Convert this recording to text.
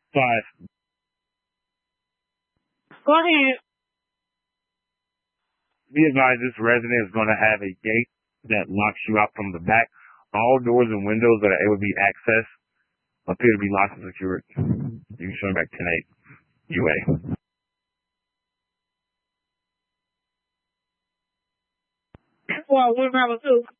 5. Go ahead. Be advised, this resident is going to have a gate that locks you out from the back. All doors and windows that are able to be accessed appear to be locked and secured. You can show back 10-8 UA. Well, 1 Malibu.